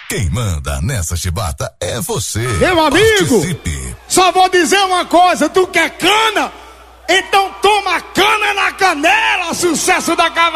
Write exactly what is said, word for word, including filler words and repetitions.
Quem manda nessa chibata é você. Meu amigo, participe. Só vou dizer uma coisa, tu quer cana? Então toma cana na canela, sucesso da cavalo.